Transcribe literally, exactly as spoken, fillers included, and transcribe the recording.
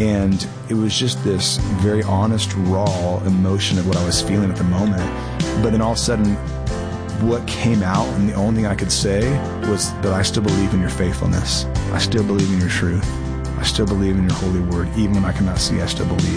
And it was just this very honest, raw emotion of what I was feeling at the moment. But then all of a sudden, what came out, and the only thing I could say was that I still believe in your faithfulness. I still believe in your truth. I still believe in your holy word. Even when I cannot see, I still believe.